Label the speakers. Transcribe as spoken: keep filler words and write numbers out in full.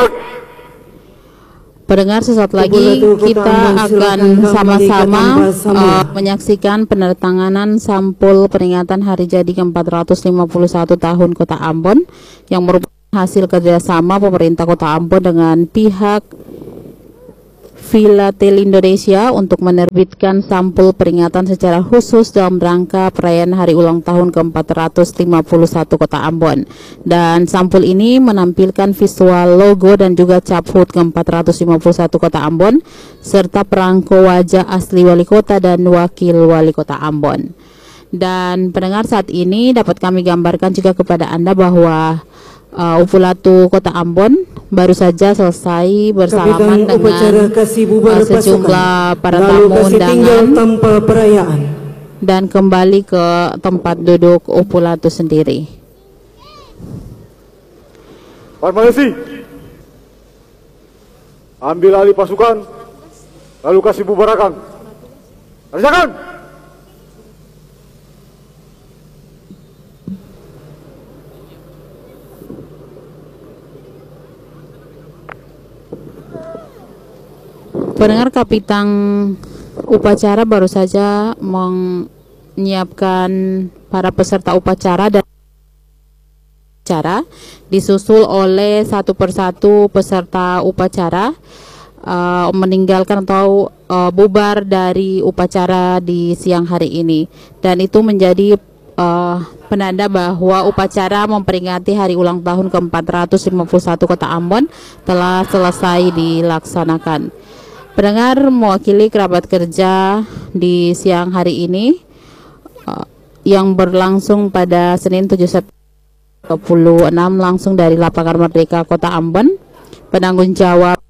Speaker 1: Pendengar, sesaat lagi kita akan sama-sama uh, menyaksikan penandatanganan sampul peringatan hari jadi ke empat ratus lima puluh satu tahun Kota Ambon yang merupakan hasil kerjasama pemerintah Kota Ambon dengan pihak Filatel Indonesia untuk menerbitkan sampul peringatan secara khusus dalam rangka perayaan hari ulang tahun ke empat ratus lima puluh satu Kota Ambon. Dan sampul ini menampilkan visual logo dan juga cap H U D ke empat ratus lima puluh satu Kota Ambon serta perangko wajah asli wali kota dan wakil wali kota Ambon. Dan pendengar, saat ini dapat kami gambarkan juga kepada Anda bahwa Uh, Upulatu Kota Ambon baru saja selesai bersalaman dengan uh, sejumlah para tamu undangan tanpa perayaan dan kembali ke tempat duduk Upulatu sendiri.
Speaker 2: Farmasi, ambil alih pasukan, lalu kasih bubarkan. Kerjakan!
Speaker 1: Pendengar, Kapitang upacara baru saja menyiapkan para peserta upacara dan upacara disusul oleh satu persatu peserta upacara uh, meninggalkan atau uh, bubar dari upacara di siang hari ini, dan itu menjadi uh, penanda bahwa upacara memperingati hari ulang tahun ke empat ratus lima puluh satu Kota Ambon telah selesai dilaksanakan. Pendengar, mewakili kerabat kerja di siang hari ini uh, yang berlangsung pada Senin tujuh September dua ribu dua puluh enam langsung dari Lapangan Merdeka Kota Ambon, penanggung jawab